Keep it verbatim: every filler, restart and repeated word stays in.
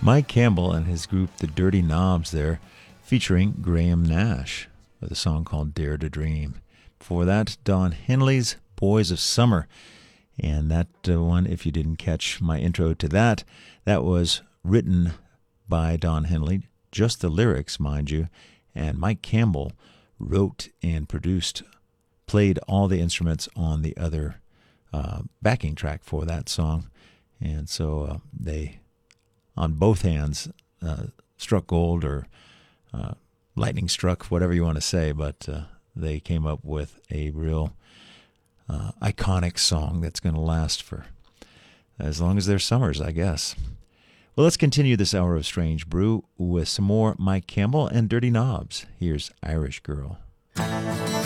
Mike Campbell and his group, the Dirty Knobs, there, featuring Graham Nash with a song called Dare to Dream. Before that, Don Henley's Boys of Summer. And that uh, one, if you didn't catch my intro to that, that was written by Don Henley, just the lyrics, mind you, and Mike Campbell wrote and produced, played all the instruments on the other uh, backing track for that song. And so uh, they, on both hands, uh, struck gold or uh, lightning struck, whatever you want to say, but uh, they came up with a real uh, iconic song that's going to last for as long as there's summers, I guess. Well, let's continue this hour of Strange Brew with some more Mike Campbell and Dirty Knobs. Here's Irish Girl.